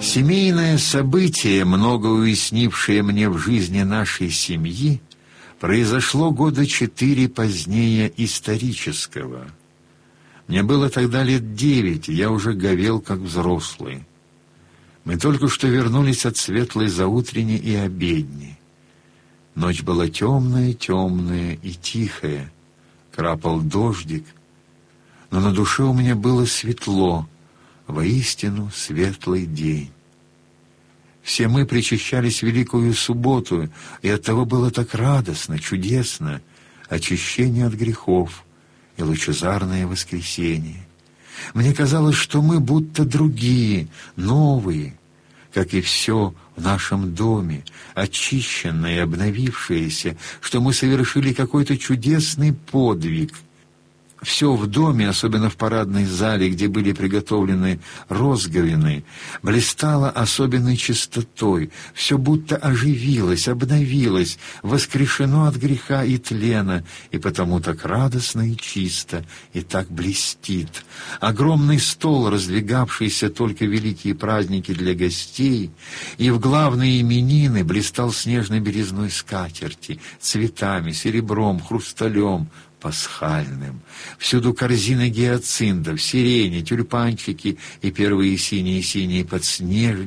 Семейное событие, много уяснившее мне в жизни нашей семьи, произошло года 4 позднее исторического. Мне было тогда лет 9, и я уже говел как взрослый. Мы только что вернулись от светлой заутрени и обедни. Ночь была темная и тихая, крапал дождик, но на душе у меня было светло, воистину светлый день. Все мы причащались в Великую Субботу, и оттого было так радостно, чудесно, очищение от грехов и лучезарное воскресение. Мне казалось, что мы будто другие, новые, как и все в нашем доме, очищенное и обновившееся, что мы совершили какой-то чудесный подвиг. Все в доме, особенно в парадной зале, где были приготовлены розговины, блистало особенной чистотой, все будто оживилось, обновилось, воскрешено от греха и тлена, и потому так радостно и чисто, и так блестит. Огромный стол, раздвигавшийся только в великие праздники для гостей, и в главные именины блистал снежной белизной скатерти, цветами, серебром, хрусталем, пасхальным. Всюду корзины гиацинтов, сирени, тюльпанчики и первые синие подснежники,